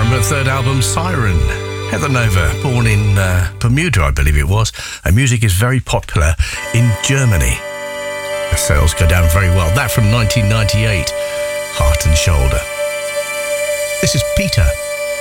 from her third album, Siren. Heather Nova, born in Bermuda, I believe it was. Her music is very popular in Germany. Her sales go down very well. That from 1998, Heart and Shoulder. This is Peter.